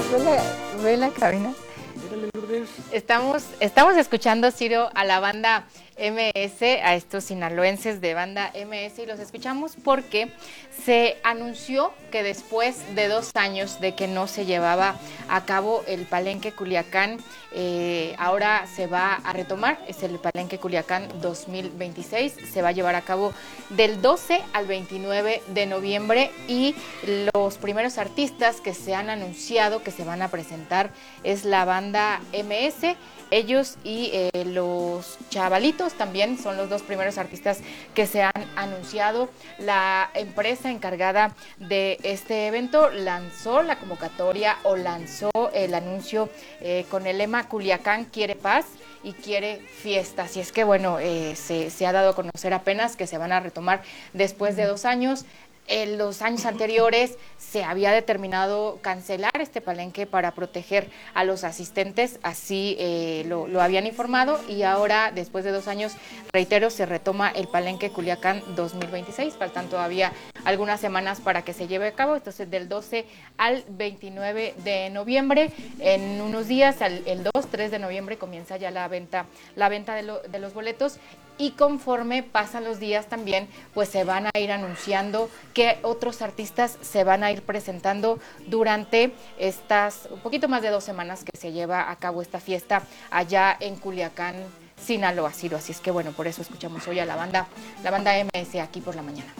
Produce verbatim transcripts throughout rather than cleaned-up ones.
Ve la, ve la cabina. Estamos, estamos escuchando, Ciro, a la banda M S, a estos sinaloenses de banda M S, y los escuchamos porque se anunció que después de dos años de que no se llevaba a cabo el Palenque Culiacán, eh, ahora se va a retomar. Es el Palenque Culiacán dos mil veintiséis, se va a llevar a cabo del doce al veintinueve de noviembre, y los primeros artistas que se han anunciado que se van a presentar es la banda M S. Ellos y eh, los Chavalitos también son los dos primeros artistas que se han anunciado. La empresa encargada de este evento lanzó la convocatoria o lanzó el anuncio eh, con el lema Culiacán quiere paz y quiere fiesta. Así es que bueno, eh, se, se ha dado a conocer apenas que se van a retomar después de dos años. En los años anteriores se había determinado cancelar este palenque para proteger a los asistentes, así eh, lo, lo habían informado, y ahora, después de dos años, reitero, se retoma el Palenque Culiacán dos mil veintiséis. Faltan todavía algunas semanas para que se lleve a cabo, entonces del doce al veintinueve de noviembre, en unos días, el, el dos, tres de noviembre comienza ya la venta, la venta de, lo, de los boletos. Y conforme pasan los días también, pues se van a ir anunciando que otros artistas se van a ir presentando durante estas un poquito más de dos semanas que se lleva a cabo esta fiesta allá en Culiacán, Sinaloa, Ciro. Así es que bueno, por eso escuchamos hoy a la banda, la banda M S aquí por la mañana.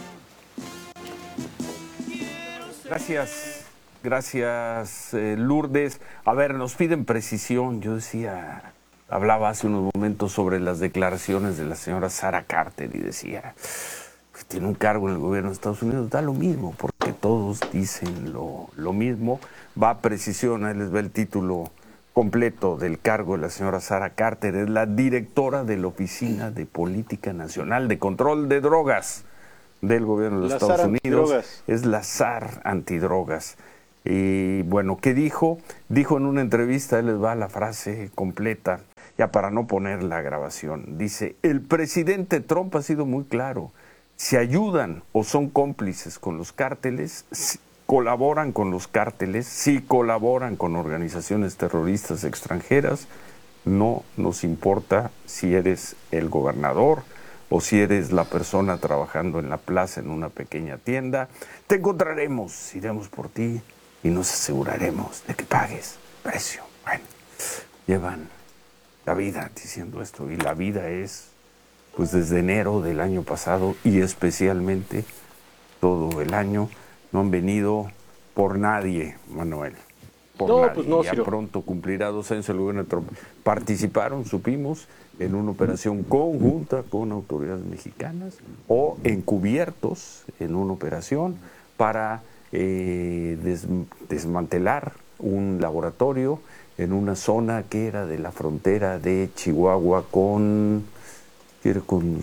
Gracias, gracias eh, Lourdes. A ver, nos piden precisión. Yo decía... Hablaba hace unos momentos sobre las declaraciones de la señora Sara Carter y decía que tiene un cargo en el gobierno de Estados Unidos. Da lo mismo, porque todos dicen lo, lo mismo. Va a precisión, ahí les va el título completo del cargo de la señora Sara Carter. Es la directora de la Oficina de Política Nacional de Control de Drogas del gobierno de los Estados Unidos. Es la S A R antidrogas. Y bueno, ¿qué dijo? Dijo en una entrevista, ahí les va la frase completa, ya para no poner la grabación. Dice, el presidente Trump ha sido muy claro. Si ayudan o son cómplices con los cárteles, si colaboran con los cárteles, si colaboran con organizaciones terroristas extranjeras, no nos importa si eres el gobernador o si eres la persona trabajando en la plaza en una pequeña tienda. Te encontraremos, iremos por ti y nos aseguraremos de que pagues precio. Bueno, llevan la vida diciendo esto, y la vida es, pues desde enero del año pasado y especialmente todo el año, no han venido por nadie, Manuel. Por no, nadie. Pues no, ya Ciro. Pronto cumplirá dos años el gobierno de Trump. Participaron, supimos, en una operación conjunta con autoridades mexicanas o encubiertos en una operación para eh, des, desmantelar un laboratorio en una zona que era de la frontera de Chihuahua con, con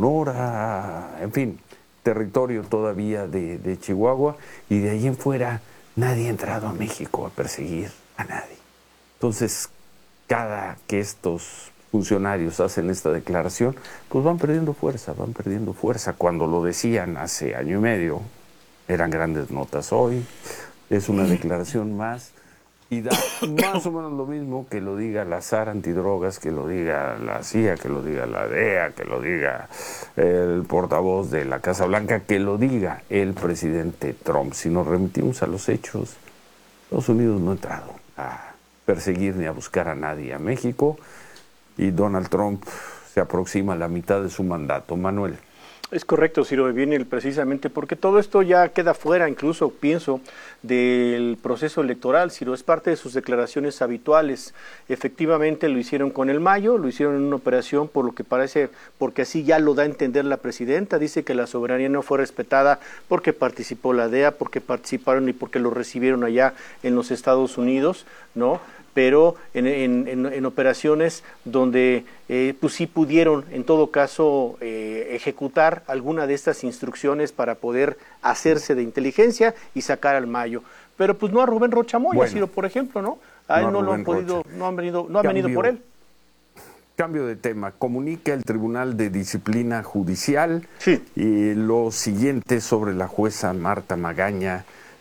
Sonora, en fin, territorio todavía de, de Chihuahua, y de ahí en fuera nadie ha entrado a México a perseguir a nadie. Entonces, cada que estos funcionarios hacen esta declaración, pues van perdiendo fuerza, van perdiendo fuerza. Cuando lo decían hace año y medio, eran grandes notas. Hoy es una declaración más, y da más o menos lo mismo que lo diga la S A R antidrogas, que lo diga la C I A, que lo diga la D E A, que lo diga el portavoz de la Casa Blanca, que lo diga el presidente Trump. Si nos remitimos a los hechos, Estados Unidos no ha entrado a perseguir ni a buscar a nadie a México, y Donald Trump se aproxima a la mitad de su mandato. Manuel. Es correcto, Ciro, viene precisamente porque todo esto ya queda fuera, incluso pienso, del proceso electoral, Ciro, es parte de sus declaraciones habituales. Efectivamente lo hicieron con el Mayo, lo hicieron en una operación, por lo que parece, porque así ya lo da a entender la presidenta, dice que la soberanía no fue respetada porque participó la D E A, porque participaron y porque lo recibieron allá en los Estados Unidos, ¿no? Pero en, en, en, en operaciones donde eh, pues sí pudieron, en todo caso, eh, ejecutar alguna de estas instrucciones para poder hacerse de inteligencia y sacar al Mayo. Pero pues no a Rubén Rocha Moya, bueno, Ciro, por ejemplo, ¿no? A él no, no lo han podido, Rocha. no han venido, no han venido por él. Cambio de tema. Comunica el Tribunal de Disciplina Judicial sí. y lo siguiente sobre la jueza Marta Magaña,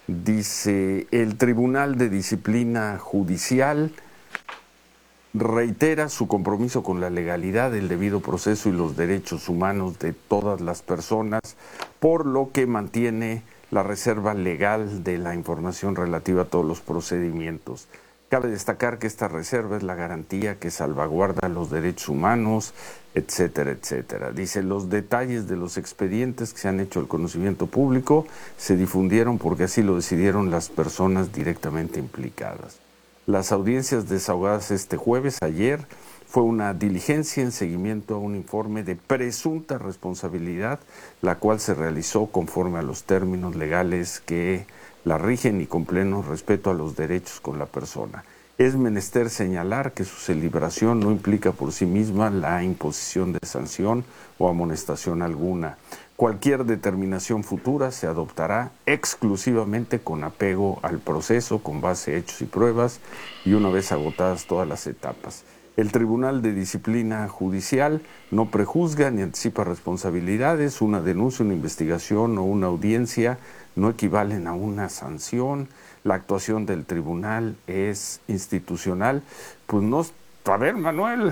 Dice, el Tribunal de Disciplina Judicial reitera su compromiso con la legalidad, el debido proceso y los derechos humanos de todas las personas, por lo que mantiene la reserva legal de la información relativa a todos los procedimientos. Cabe destacar que esta reserva es la garantía que salvaguarda los derechos humanos, etcétera, etcétera. Dice, los detalles de los expedientes que se han hecho al conocimiento público se difundieron porque así lo decidieron las personas directamente implicadas. Las audiencias desahogadas este jueves, ayer, fue una diligencia en seguimiento a un informe de presunta responsabilidad, la cual se realizó conforme a los términos legales que la rigen y con pleno respeto a los derechos con la persona. Es menester señalar que su celebración no implica por sí misma la imposición de sanción o amonestación alguna. Cualquier determinación futura se adoptará exclusivamente con apego al proceso, con base a hechos y pruebas, y una vez agotadas todas las etapas. El Tribunal de Disciplina Judicial no prejuzga ni anticipa responsabilidades. Una denuncia, una investigación o una audiencia no equivalen a una sanción. La actuación del tribunal es institucional. Pues no, a ver, Manuel,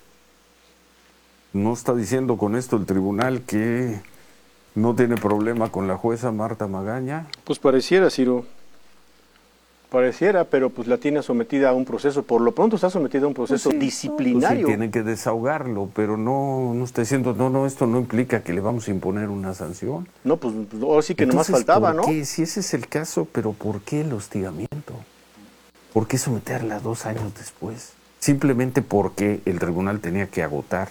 ¿no está diciendo con esto el tribunal que no tiene problema con la jueza Marta Magaña? Pues pareciera, Ciro. Pareciera, pero pues la tiene sometida a un proceso, por lo pronto está sometida a un proceso pues sí, disciplinario. Pues sí, tienen que desahogarlo, pero no, no está diciendo, no, no, esto no implica que le vamos a imponer una sanción. No, pues ahora sí que nomás faltaba, ¿por ¿no? qué? Si ese es el caso, pero ¿por qué el hostigamiento? ¿Por qué someterla dos años después? Simplemente porque el tribunal tenía que agotar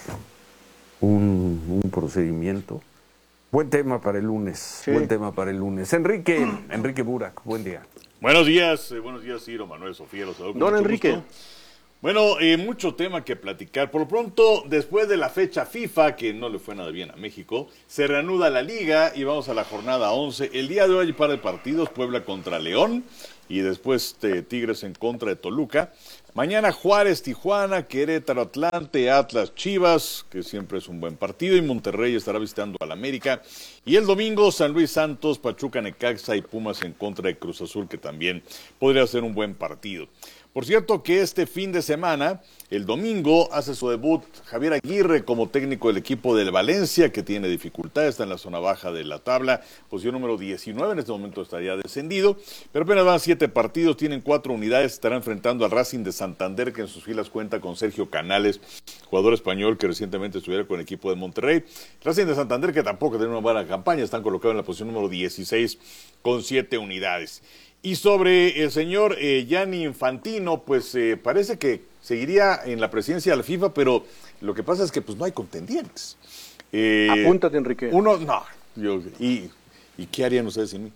un, un procedimiento. Buen tema para el lunes, sí. Buen tema para el lunes. Enrique, Enrique Burak, buen día. Buenos días, eh, buenos días, Ciro, Manuel, Sofía, los saludo. Don Enrique. Gusto. Bueno, eh, mucho tema que platicar. Por lo pronto, después de la fecha FIFA, que no le fue nada bien a México, se reanuda la liga y vamos a la jornada once. El día de hoy hay un par de partidos, Puebla contra León y después eh, Tigres en contra de Toluca. Mañana Juárez, Tijuana, Querétaro, Atlante, Atlas, Chivas, que siempre es un buen partido, y Monterrey estará visitando al América. Y el domingo San Luis Santos, Pachuca, Necaxa y Pumas en contra de Cruz Azul, que también podría ser un buen partido. Por cierto que este fin de semana, el domingo, hace su debut Javier Aguirre como técnico del equipo del Valencia, que tiene dificultades, está en la zona baja de la tabla, posición número diecinueve, en este momento estaría descendido, pero apenas van siete partidos, tienen cuatro unidades, estará enfrentando al Racing de Santander, que en sus filas cuenta con Sergio Canales, jugador español que recientemente estuviera con el equipo de Monterrey. Racing de Santander, que tampoco tiene una buena campaña, están colocados en la posición número dieciséis con siete unidades. Y sobre el señor eh, Gianni Infantino, pues eh, parece que seguiría en la presidencia de la FIFA, pero lo que pasa es que pues no hay contendientes. Eh, Apúntate, Enrique. Uno, no, yo, y, ¿y qué harían ustedes sin mí?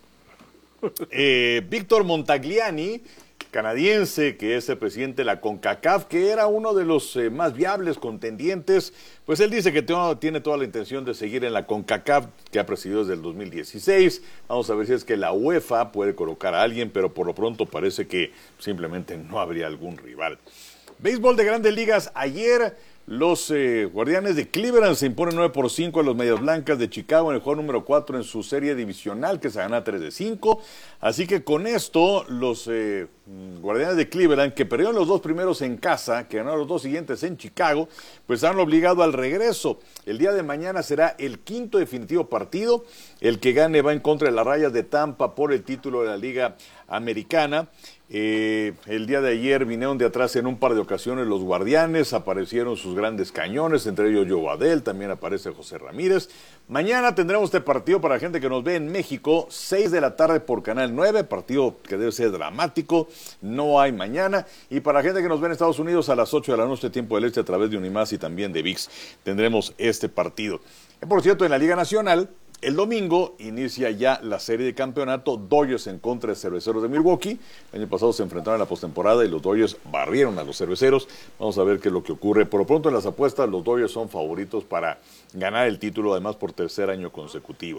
eh, Víctor Montagliani, canadiense, que es el presidente de la CONCACAF, que era uno de los eh, más viables contendientes, pues él dice que tiene toda la intención de seguir en la CONCACAF, que ha presidido desde el dos mil dieciséis. Vamos a ver si es que la UEFA puede colocar a alguien, pero por lo pronto parece que simplemente no habría algún rival. Béisbol de Grandes Ligas, ayer los eh, Guardianes de Cleveland se imponen nueve por cinco a los Medias Blancas de Chicago en el juego número cuatro en su serie divisional, que se gana tres de cinco. Así que con esto, los eh, Guardianes de Cleveland, que perdieron los dos primeros en casa, que ganaron los dos siguientes en Chicago, pues han obligado al regreso. El día de mañana será el quinto definitivo partido. El que gane va en contra de las Rayas de Tampa por el título de la Liga Americana. Eh, el día de ayer vinieron de atrás en un par de ocasiones los Guardianes, aparecieron sus grandes cañones, entre ellos Joe Adell, también aparece José Ramírez. Mañana tendremos este partido para la gente que nos ve en México, seis de la tarde por Canal nueve, partido que debe ser dramático, no hay mañana. Y para la gente que nos ve en Estados Unidos a las ocho de la noche, tiempo del este, a través de Unimás y también de V I X, tendremos este partido. Y por cierto, en la Liga Nacional, el domingo inicia ya la serie de campeonato, Dodgers en contra de Cerveceros de Milwaukee. El año pasado se enfrentaron en la postemporada y los Dodgers barrieron a los Cerveceros. Vamos a ver qué es lo que ocurre. Por lo pronto en las apuestas los Dodgers son favoritos para ganar el título, además por tercer año consecutivo.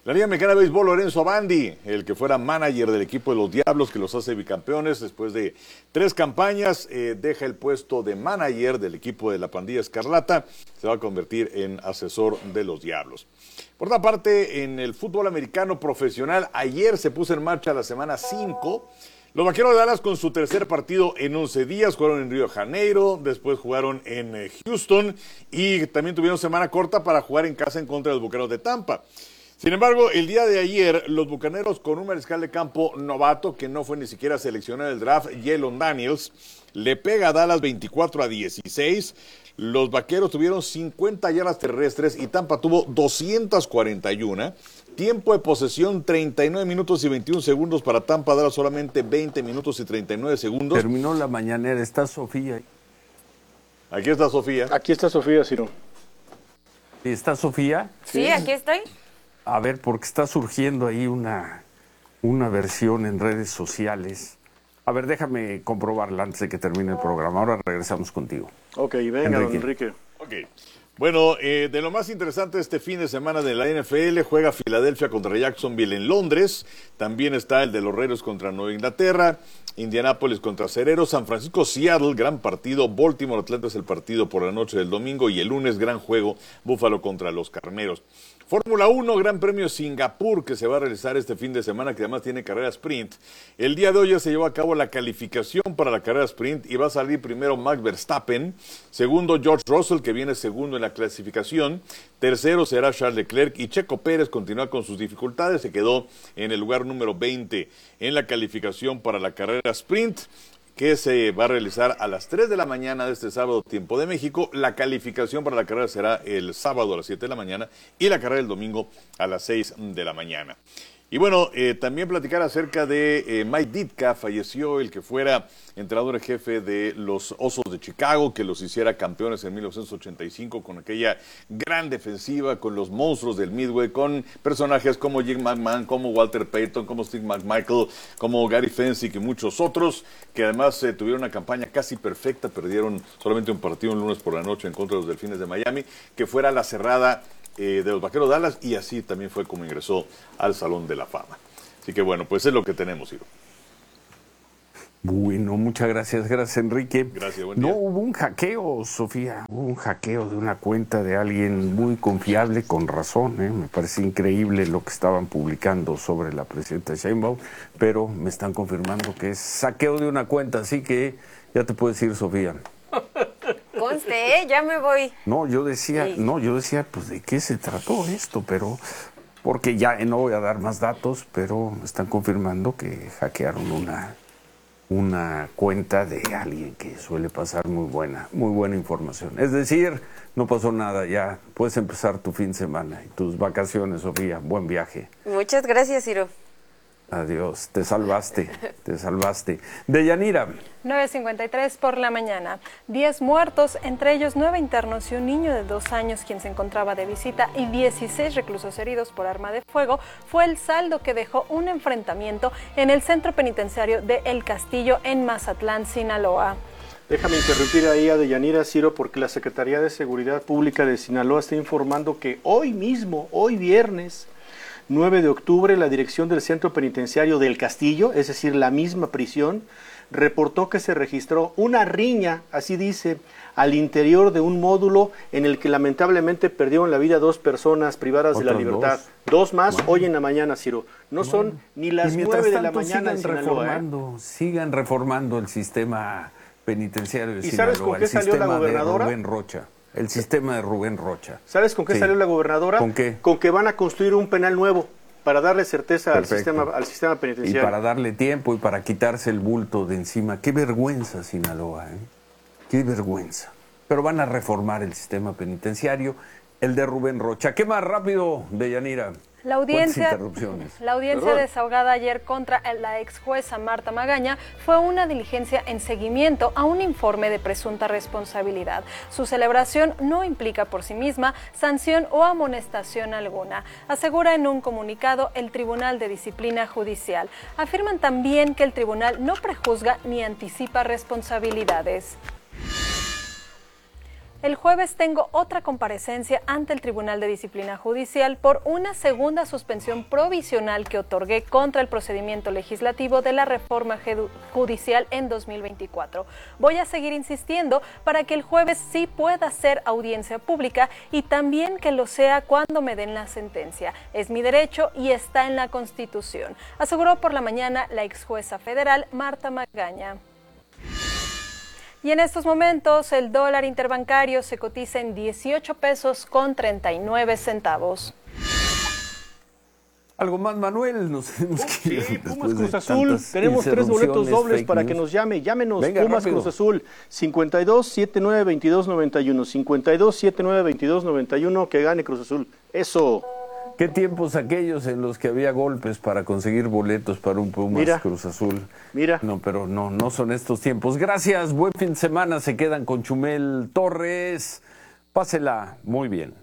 La Liga Mexicana de Béisbol, Lorenzo Bandi, el que fuera manager del equipo de los Diablos, que los hace bicampeones después de tres campañas, eh, deja el puesto de manager del equipo de la Pandilla Escarlata, se va a convertir en asesor de los Diablos. Por otra parte, en el fútbol americano profesional, ayer se puso en marcha la semana cinco. Los Vaqueros de Dallas con su tercer partido en once días, jugaron en Río de Janeiro, después jugaron en Houston y también tuvieron semana corta para jugar en casa en contra de los Bucaneros de Tampa. Sin embargo, el día de ayer, los Bucaneros con un mariscal de campo novato que no fue ni siquiera seleccionado en el draft, Jalen Daniels, le pega a Dallas veinticuatro a dieciséis. Los Vaqueros tuvieron cincuenta yardas terrestres y Tampa tuvo doscientas cuarenta y uno. Tiempo de posesión treinta y nueve minutos y veintiún segundos para Tampa, Dallas solamente veinte minutos y treinta y nueve segundos. Terminó la mañanera, está Sofía. Aquí está Sofía. Aquí está Sofía, Ciro. ¿Está Sofía? Sí, aquí estoy. A ver, porque está surgiendo ahí una, una versión en redes sociales. A ver, déjame comprobarla antes de que termine el programa. Ahora regresamos contigo. Ok, venga, Enrique. Don Enrique. Ok. Bueno, eh, de lo más interesante este fin de semana de la N F L, juega Filadelfia contra Jacksonville en Londres. También está el de los Raiders contra Nueva Inglaterra. Indianápolis contra Cereros, San Francisco, Seattle, gran partido. Baltimore, Atlanta es el partido por la noche del domingo. Y el lunes, gran juego, Búfalo contra los Carneros. Fórmula uno, Gran Premio Singapur, que se va a realizar este fin de semana, que además tiene carrera sprint. El día de hoy ya se llevó a cabo la calificación para la carrera sprint y va a salir primero Max Verstappen, segundo George Russell, que viene segundo en la clasificación, tercero será Charles Leclerc y Checo Pérez continúa con sus dificultades, se quedó en el lugar número veinte en la calificación para la carrera sprint, que se va a realizar a las tres de la mañana de este sábado, tiempo de México. La calificación para la carrera será el sábado a las siete de la mañana y la carrera el domingo a las seis de la mañana. Y bueno, eh, también platicar acerca de eh, Mike Ditka, falleció el que fuera entrenador en jefe de los Osos de Chicago, que los hiciera campeones en mil novecientos ochenta y cinco con aquella gran defensiva, con los monstruos del Midway, con personajes como Jim McMahon, como Walter Payton, como Steve McMichael, como Gary Fensick y muchos otros, que además eh, tuvieron una campaña casi perfecta, perdieron solamente un partido un lunes por la noche en contra de los Delfines de Miami, que fuera la cerrada Eh, de los Vaqueros de Dallas, y así también fue como ingresó al Salón de la Fama. Así que bueno, pues es lo que tenemos, Ciro. Bueno, muchas gracias, gracias Enrique. Gracias, buen día. No, hubo un hackeo, Sofía, hubo un hackeo de una cuenta de alguien muy confiable, con razón, ¿eh? Me parece increíble lo que estaban publicando sobre la presidenta Sheinbaum, pero me están confirmando que es saqueo de una cuenta, así que ya te puedes ir, Sofía. Conste, ¿eh? Ya me voy. No, yo decía, Sí. no, yo decía, pues de qué se trató esto, pero porque ya no voy a dar más datos, pero me están confirmando que hackearon una una cuenta de alguien que suele pasar muy buena, muy buena información. Es decir, no pasó nada, ya puedes empezar tu fin de semana y tus vacaciones, Sofía. Buen viaje. Muchas gracias, Ciro. Adiós, te salvaste, te salvaste. Deyanira. nueve cincuenta y tres por la mañana. diez muertos, entre ellos nueve internos y un niño de dos años quien se encontraba de visita y dieciséis reclusos heridos por arma de fuego, fue el saldo que dejó un enfrentamiento en el centro penitenciario de El Castillo en Mazatlán, Sinaloa. Déjame interrumpir ahí a Deyanira, Ciro, porque la Secretaría de Seguridad Pública de Sinaloa está informando que hoy mismo, hoy viernes, nueve de octubre, la dirección del Centro Penitenciario del Castillo, es decir, la misma prisión, reportó que se registró una riña, así dice, al interior de un módulo en el que lamentablemente perdieron la vida dos personas privadas de la libertad. Dos, dos más bueno. Hoy en la mañana, Ciro. No bueno. son ni las nueve de la mañana en Sinaloa. Reformando, ¿eh? Sigan reformando el sistema penitenciario de ¿Y Sinaloa. sabes con qué el salió la gobernadora? De Rubén Rocha. El sistema de Rubén Rocha. ¿Sabes con qué sí. salió la gobernadora? ¿Con qué? Con que van a construir un penal nuevo para darle certeza al sistema, al sistema penitenciario. Y para darle tiempo y para quitarse el bulto de encima. Qué vergüenza, Sinaloa, ¿eh? Qué vergüenza. Pero van a reformar el sistema penitenciario, el de Rubén Rocha. ¿Qué más rápido, Deyanira? La audiencia, la audiencia desahogada ayer contra la ex jueza Marta Magaña fue una diligencia en seguimiento a un informe de presunta responsabilidad. Su celebración no implica por sí misma sanción o amonestación alguna, asegura en un comunicado el Tribunal de Disciplina Judicial. Afirman también que el tribunal no prejuzga ni anticipa responsabilidades. El jueves tengo otra comparecencia ante el Tribunal de Disciplina Judicial por una segunda suspensión provisional que otorgué contra el procedimiento legislativo de la reforma judicial en dos mil veinticuatro. Voy a seguir insistiendo para que el jueves sí pueda ser audiencia pública y también que lo sea cuando me den la sentencia. Es mi derecho y está en la Constitución, aseguró por la mañana la ex jueza federal Marta Magaña. Y en estos momentos el dólar interbancario se cotiza en dieciocho pesos con treinta y nueve centavos. Algo más, Manuel, nos tenemos que ir. Sí, Pumas Cruz Azul, tenemos tres boletos dobles para que nos llame. Llámenos. Venga, Pumas rápido. Cruz Azul, cincuenta y dos, setenta y nueve, veintidós, noventa y uno, cincuenta y dos, setenta y nueve, veintidós, noventa y uno, que gane Cruz Azul. Eso. ¿Qué tiempos aquellos en los que había golpes para conseguir boletos para un Pumas mira, Cruz Azul? Mira. No, pero no, no son estos tiempos. Gracias, buen fin de semana. Se quedan con Chumel Torres. Pásela muy bien.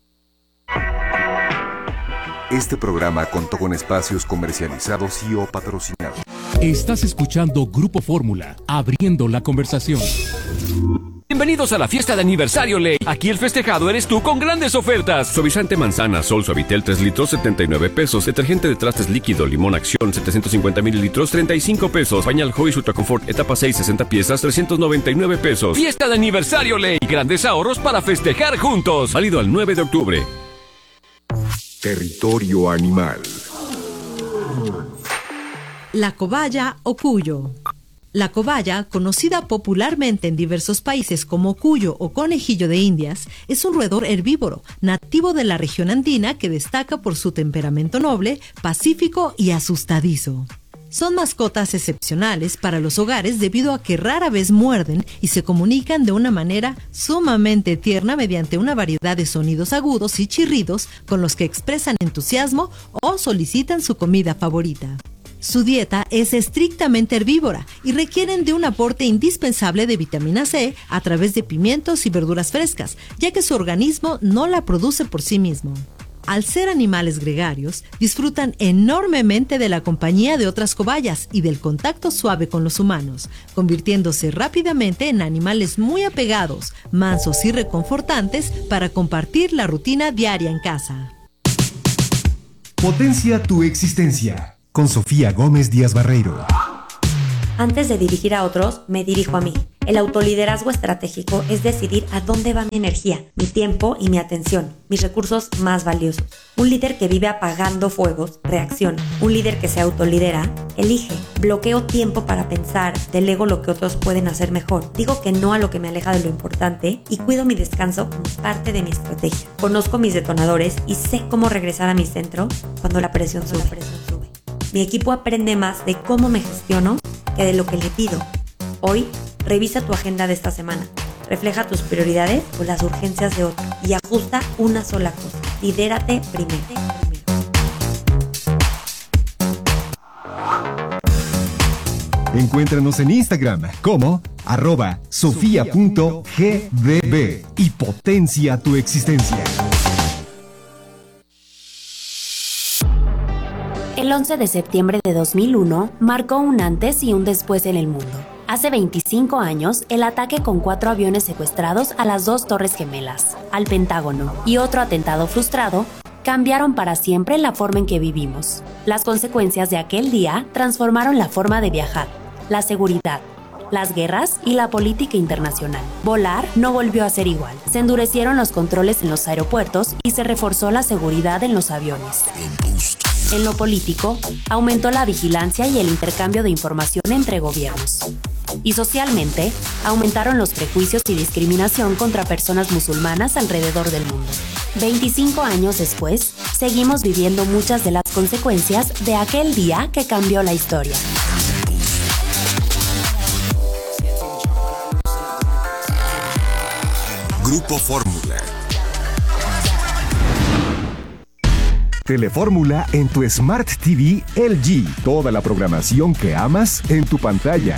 Este programa contó con espacios comercializados y o patrocinados. Estás escuchando Grupo Fórmula, abriendo la conversación. Bienvenidos a la fiesta de aniversario Ley. Aquí el festejado eres tú con grandes ofertas. Suavizante manzana, Sol Suavitel tres litros, setenta y nueve pesos. Detergente de trastes líquido, Limón Acción, setecientos cincuenta mililitros, treinta y cinco pesos. Pañal Joyce Ultra Confort, etapa seis, sesenta piezas, trescientos noventa y nueve pesos. Fiesta de aniversario Ley. Grandes ahorros para festejar juntos. Válido al nueve de octubre. Territorio animal. La cobaya o cuyo. La cobaya, conocida popularmente en diversos países como cuyo o conejillo de Indias, es un roedor herbívoro, nativo de la región andina que destaca por su temperamento noble, pacífico y asustadizo. Son mascotas excepcionales para los hogares debido a que rara vez muerden y se comunican de una manera sumamente tierna mediante una variedad de sonidos agudos y chirridos con los que expresan entusiasmo o solicitan su comida favorita. Su dieta es estrictamente herbívora y requieren de un aporte indispensable de vitamina C a través de pimientos y verduras frescas, ya que su organismo no la produce por sí mismo. Al ser animales gregarios, disfrutan enormemente de la compañía de otras cobayas y del contacto suave con los humanos, convirtiéndose rápidamente en animales muy apegados, mansos y reconfortantes para compartir la rutina diaria en casa. Potencia tu existencia. Con Sofía Gómez Díaz Barreiro. Antes de dirigir a otros, me dirijo a mí. El autoliderazgo estratégico es decidir a dónde va mi energía, mi tiempo y mi atención, mis recursos más valiosos. Un líder que vive apagando fuegos, reacciona. Un líder que se autolidera, elige. Bloqueo tiempo para pensar, delego lo que otros pueden hacer mejor. Digo que no a lo que me aleja de lo importante y cuido mi descanso como parte de mi estrategia. Conozco mis detonadores y sé cómo regresar a mi centro cuando la presión sube. La presión sube. Mi equipo aprende más de cómo me gestiono que de lo que le pido. Hoy, revisa tu agenda de esta semana. Refleja tus prioridades o las urgencias de otro y ajusta una sola cosa. Lidérate primero. Encuéntranos en Instagram como arroba sofía punto g d b y potencia tu existencia. El once de septiembre de dos mil uno marcó un antes y un después en el mundo. Hace veinticinco años, el ataque con cuatro aviones secuestrados a las dos Torres Gemelas, al Pentágono y otro atentado frustrado cambiaron para siempre la forma en que vivimos. Las consecuencias de aquel día transformaron la forma de viajar, la seguridad, las guerras y la política internacional. Volar no volvió a ser igual. Se endurecieron los controles en los aeropuertos y se reforzó la seguridad en los aviones. En lo político, aumentó la vigilancia y el intercambio de información entre gobiernos. Y socialmente, aumentaron los prejuicios y discriminación contra personas musulmanas alrededor del mundo. veinticinco años después, seguimos viviendo muchas de las consecuencias de aquel día que cambió la historia. Grupo Fórmula. Telefórmula en tu Smart T V L G. Toda la programación que amas en tu pantalla.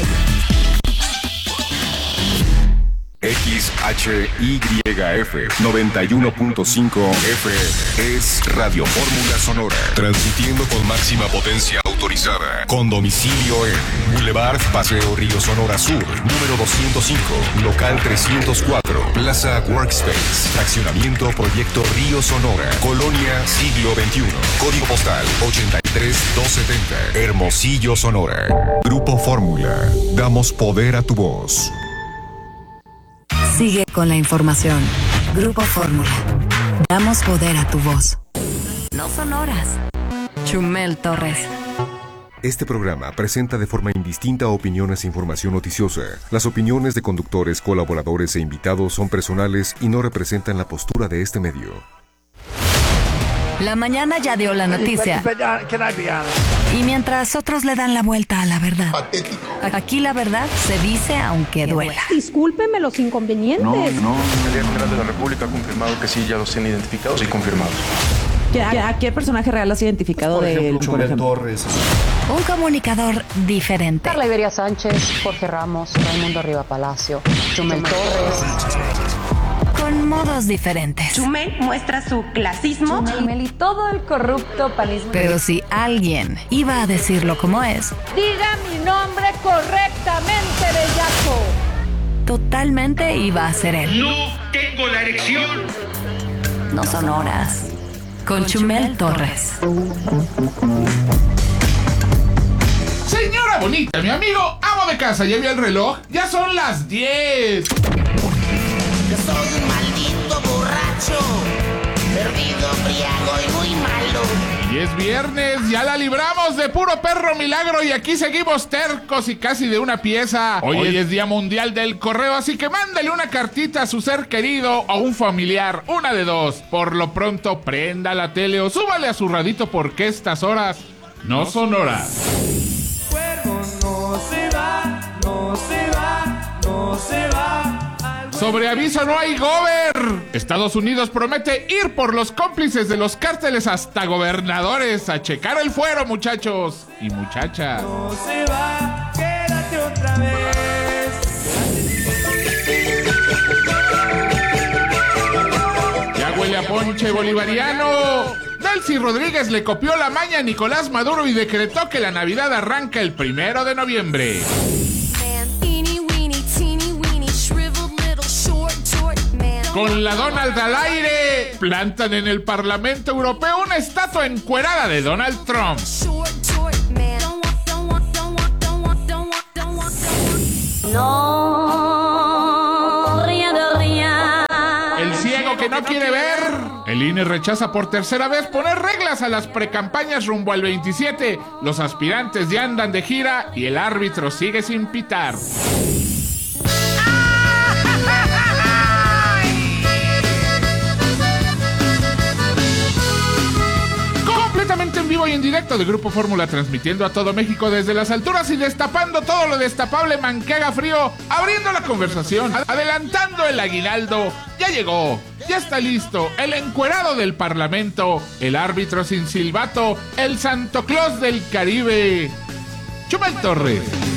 X H Y F noventa y uno punto cinco F M es Radio Fórmula Sonora, transmitiendo con máxima potencia audio autorizada. Con domicilio en Boulevard Paseo Río Sonora Sur, número doscientos cinco, local trescientos cuatro, Plaza Workspace, Fraccionamiento Proyecto Río Sonora, Colonia Siglo veintiuno, código postal ochenta y tres doscientos setenta, Hermosillo, Sonora. Grupo Fórmula, damos poder a tu voz. Sigue con la información. Grupo Fórmula, damos poder a tu voz. No son horas. Chumel Torres. Este programa presenta de forma indistinta opiniones e información noticiosa. Las opiniones de conductores, colaboradores e invitados son personales y no representan la postura de este medio. La mañana ya dio la noticia. Y mientras otros le dan la vuelta a la verdad. Aquí la verdad se dice aunque duela. Discúlpeme los inconvenientes. No, no. El Día General de la República ha confirmado que sí, ya los tienen identificados y confirmados. ¿A qué personaje real has identificado por ejemplo, de él? Chumel Torres. Un comunicador diferente. Carla Iberia Sánchez, Jorge Ramos, Raimundo Riva Palacio, Chumel Torres. Con modos diferentes. Chumel muestra su clasismo. Chumel y todo el corrupto panismo. Pero si alguien iba a decirlo como es, diga mi nombre correctamente, bellaco. Totalmente iba a ser él. No tengo la erección. No son horas. Con Chumel Torres. Señora bonita, mi amigo, amo de casa, ¿ya vio el reloj? Ya son las diez. Yo soy un maldito borracho, perdido, briago y muy malo. Y es viernes, ya la libramos de puro perro milagro y aquí seguimos tercos y casi de una pieza. Hoy, Hoy es Día Mundial del Correo, así que mándale una cartita a su ser querido o un familiar, una de dos. Por lo pronto, prenda la tele o súbale a su radito porque estas horas no son horas. Fuego no se va, no se va, no se va. Sobre aviso no hay gober. Estados Unidos promete ir por los cómplices de los cárteles hasta gobernadores a checar el fuero, muchachos y muchachas. No se va, quédate otra vez. Ya huele a ponche bolivariano. Delcy Rodríguez le copió la maña a Nicolás Maduro y decretó que la Navidad arranca el primero de noviembre. Con la Donald al aire, plantan en el Parlamento Europeo una estatua encuerada de Donald Trump. No, ría de ría. El ciego que no quiere ver. El I N E rechaza por tercera vez poner reglas a las precampañas rumbo al veintisiete. Los aspirantes ya andan de gira y el árbitro sigue sin pitar. En vivo y en directo de Grupo Fórmula, transmitiendo a todo México desde las alturas y destapando todo lo destapable, manquega frío, abriendo la conversación, adelantando el aguinaldo. Ya llegó, ya está listo, el encuerado del Parlamento, el árbitro sin silbato, el Santo Claus del Caribe, Chumel Torres.